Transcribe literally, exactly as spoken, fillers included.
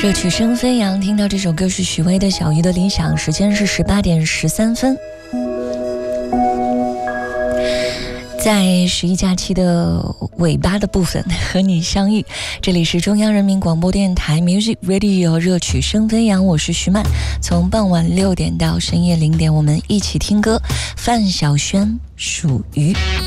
热曲声飞扬，听到这首歌是许巍的《小鱼的理想》，时间是十八点十三分。在十一假期的尾巴的部分和你相遇，这里是中央人民广播电台 Music Radio 热曲声飞扬，我是徐曼。从傍晚六点到深夜零点，我们一起听歌。范晓萱，属于。